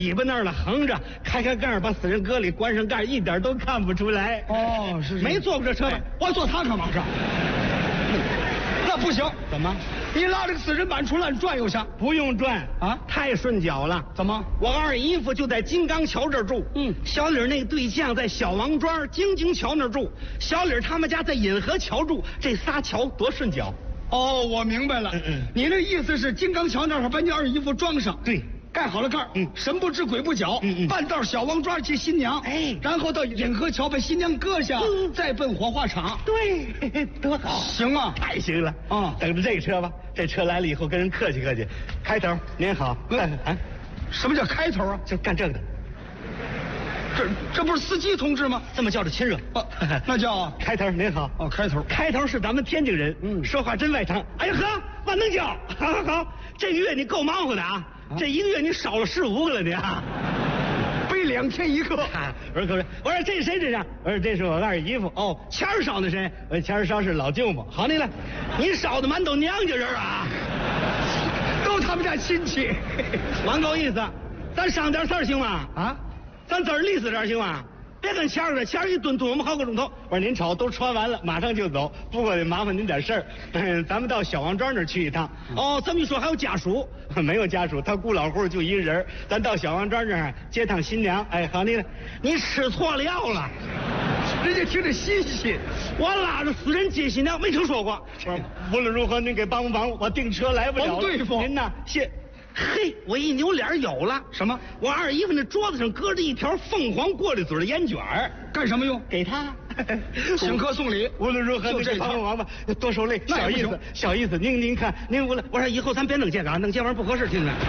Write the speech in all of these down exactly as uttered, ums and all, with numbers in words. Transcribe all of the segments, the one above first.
尾巴那儿了，横着开开盖，把死人搁里，关上盖，一点都看不出来。 哦，是是没坐过这车吧？ 我坐它干嘛上？那不行， 怎么？ 你拉这个死人板出来转悠下， 不用转啊太顺脚了。 怎么？ 我二姨夫就在金刚桥这儿住， 嗯小李那个对象在小王庄京津桥那儿住，小李他们家在引河桥住，这仨桥多顺脚。 哦，我明白了。 嗯嗯你那意思是金刚桥那儿把你二姨夫装上， 对， 盖好了盖儿， 嗯神不知鬼不觉， 嗯嗯半道小王庄接新娘， 哎然后到引河桥把新娘搁下， 嗯再奔火化场。 对，多好。 行啊， 太行了啊等着这车吧，这车来了以后跟人客气客气。开头您好， 嗯啊， 什么叫开头啊？ 就干这个的， 这这不是司机同志吗？ 这么叫着亲热。 哦，那叫开头您好。 哦开头。 开头是咱们天津人， 嗯说话真外长。哎呀呵，万能胶，好好好，这个月你够忙活的啊， 啊这一个月你少了十五个了你啊。 背两天一个。 啊我说可是，我说这是谁这是？我说这是我二姨夫。哦，钱儿烧的谁？我说钱儿烧是老舅母。好你了，你烧的满都娘家人啊， 都他们家亲戚。 蛮够意思。咱上点事儿行吗？ 啊， 咱字儿利索点儿行吗？别跟钱儿似的，钱儿一蹲蹲我们好个钟头。我说您瞅都穿完了，马上就走，不过得麻烦您点事儿。嗯，咱们到小王庄那儿去一趟。哦，这么一说还有家属？没有家属，他孤老户就一人儿。咱到小王庄这儿接趟新娘。哎，好你了，你吃错了药了。 人家听着新鲜。 我拉着死人接新娘，没听说过。我说无论如何，您给帮帮忙，我订车来不了了。 帮对付您呐，谢。嘿，我一扭脸有了。 什么？ 我二姨夫那桌子上搁着一条凤凰过滤嘴的烟卷儿， 干什么用？ 给他。 请客送礼。 无论如何，您给就这套帮帮忙吧，多受累。 那也不行小意思，小意思。您您看，您无论我说以后咱别弄这个啊，弄这玩意儿不合适，听着。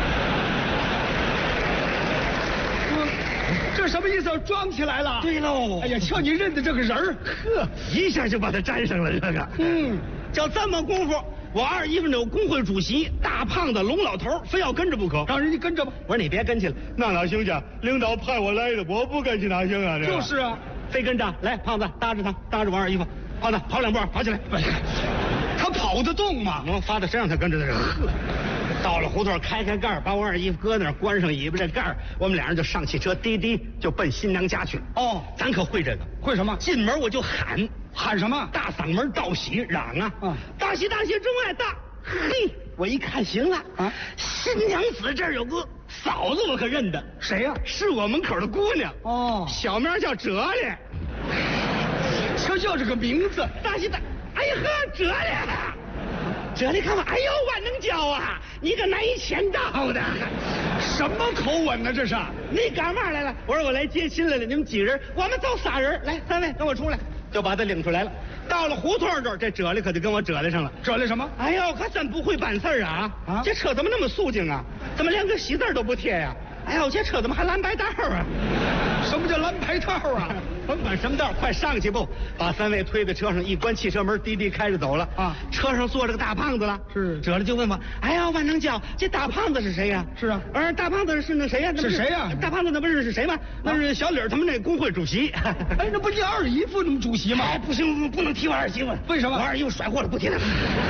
这什么意思？装起来了？ 对喽。 哎呀，瞧你认的这个人儿， 呵，一下就把他粘上了，这个。 嗯， 就这么功夫，我二姨夫那有工会主席大胖子龙老头非要跟着不可。 让人家跟着吧。 我说你别跟去了，那哪行去？领导派我来的，我不跟去哪行啊？这就是啊， 非跟着。来，胖子搭着他，搭着我二姨夫，胖子跑两步，跑起来。 他跑得动吗？ 能发到身上，他跟着他这个。到了胡同，开开盖儿，把我二姨夫搁那儿，关上尾巴这盖儿，我们俩人就上汽车，滴滴就奔新娘家去了。 哦， 咱可会这个， 会什么？ 进门我就喊， 喊什么？ 大嗓门道喜嚷啊！ 啊大喜大喜中外大！嘿，我一看行了啊， 新娘子这儿有个嫂子，我可认得， 谁呀？ 是我门口的姑娘， 哦， 小名叫哲咧。 就叫这个名字。 大喜大，哎呀呵，哲咧，哲咧看吧，哎呦，万能胶啊，你个难以签到的。 什么口吻呢？这是？ 你干嘛来了？我说我来接亲来了。你们几人？我们走仨人。来，三位跟我出来，就把他领出来了。到了胡同这儿，这哲咧可就跟我折来上了。 这来什么？ 哎呦，可真不会办事儿啊！ 啊这车怎么那么肃静啊？怎么连个喜字都不贴呀、哎呦，这车怎么还蓝白道啊？ 什么叫蓝牌套啊？ 甭管什么道，快上去不？把三位推在车上，一关汽车门，滴滴开着走了。 啊车上坐着个大胖子了。 是哲了就问我，哎呀，万能胶，这大胖子是谁呀、 是啊我说大胖子是那谁呀、那不是谁呀大胖子那不是是谁吗？那是小李儿他们那工会主席。 哎，那不你二姨夫那么主席吗？ 哎，不行，不能提我二媳妇。 为什么我二姨夫甩货了，不提了。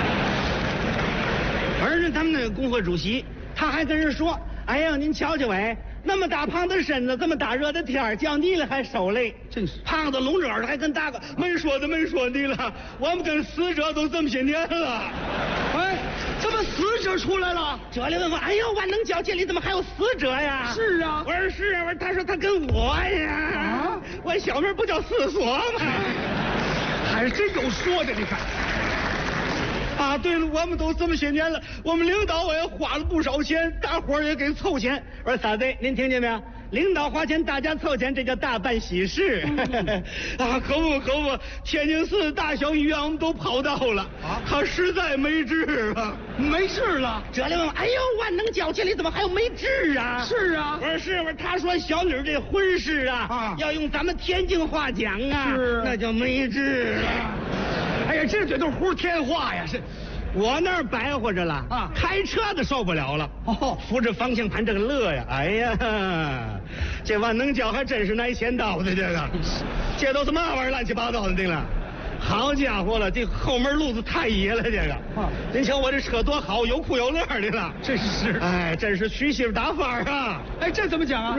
而是他们那个工会主席，他还跟人说：“哎呀，您瞧瞧哎，那么大胖的身子，这么大热的天儿，叫你了还受累。” 真是胖子聋着耳朵还跟大个没说的没说你了，我们跟死者都这么些年了。 哎，怎么死者出来了？ 哲理问我：“哎呦，万能胶这里怎么还有死者呀？” 是啊我说是啊，我说他说他跟我呀， 啊我小名不叫四所吗？ 还真有说的，你看。 啊，对了，我们都这么些年了，我们领导我也花了不少钱，大伙儿也给凑钱。我说傻子，您听见没有？领导花钱，大家凑钱，这叫大办喜事。嗯、啊，可不可不，天津市大小医院我们都跑到了，啊，他实在没治啊， 没治了。 哲理问我，哎呦，万能胶这里怎么还有没治啊？ 是啊我说是，我说他说小李这婚事啊， 啊要用咱们天津话讲啊， 是那就没治了。 哎呀，这嘴都胡天话呀！是， 我那儿白活着了啊开车的受不了了。 哦， 扶着方向盘这个乐呀，哎呀，这万能胶还真是耐钱刀的，这个，这都是嘛玩意儿乱七八糟的这了。好家伙了，这后门路子太野了，这个。 啊您瞧我这车多好，有哭有乐的了。 真是。 哎，真是娶媳妇打法啊！ 哎，这怎么讲啊？